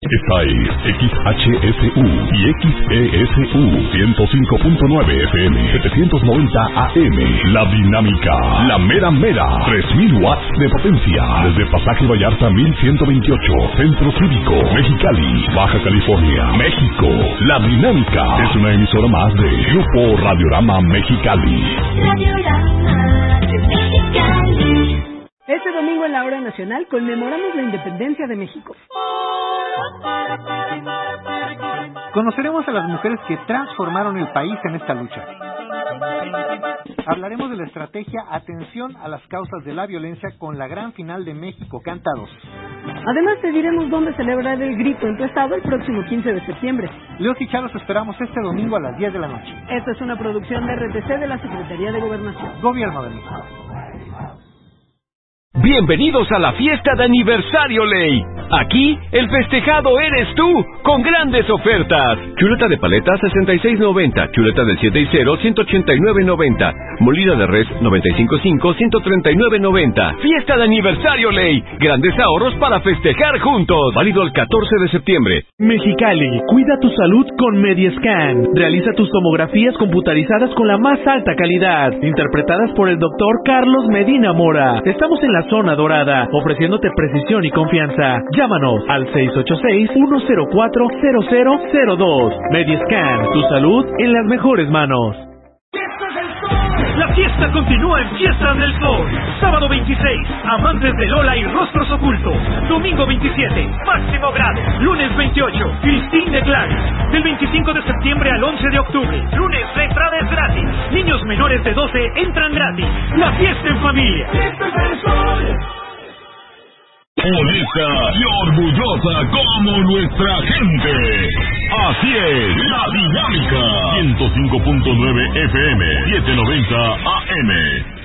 Esta es XHSU y XESU 105.9 FM 790 AM. La Dinámica, la mera mera, 3000 watts de potencia. Desde Pasaje Vallarta 1128, Centro Cívico, Mexicali, Baja California, México. La Dinámica es una emisora más de Grupo Radiorama Mexicali. Radiorama Mexicali. Este domingo en la Hora Nacional conmemoramos la independencia de México. Conoceremos a las mujeres que transformaron el país en esta lucha. Hablaremos de la estrategia Atención a las causas de la violencia con la gran final de México Canta 2. Además te diremos dónde celebrar el grito en tu estado el próximo 15 de septiembre. Leos y Charlos esperamos este domingo a las 10 de la noche. Esta es una producción de RTC de la Secretaría de Gobernación. Gobierno de México. Bienvenidos a la fiesta de aniversario Ley. Aquí, el festejado eres tú, con grandes ofertas. Chuleta de paleta, 66.90. Chuleta del 7 y 0, 189.90. Molida de res, 95.5, 139.90. Fiesta de aniversario Ley. Grandes ahorros para festejar juntos. Válido el 14 de septiembre. Mexicali, cuida tu salud con Mediescan. Realiza tus tomografías computarizadas con la más alta calidad. Interpretadas por el doctor Carlos Medina Mora. Estamos en la zona dorada, ofreciéndote precisión y confianza. Llámanos al 686-104-0002. Mediescan, tu salud en las mejores manos. La fiesta continúa en Fiestas del Sol. Sábado 26, Amantes de Lola y Rostros Ocultos. Domingo 27, Máximo Grado. Lunes 28, Christine de Claris. Del 25 de septiembre al 11 de octubre. Lunes, la entrada es gratis. Niños menores de 12 entran gratis. La fiesta en familia. Fiestas del Sol. Honesta y orgullosa como nuestra gente. Así es, La Dinámica. 105.9 FM, 790 AM.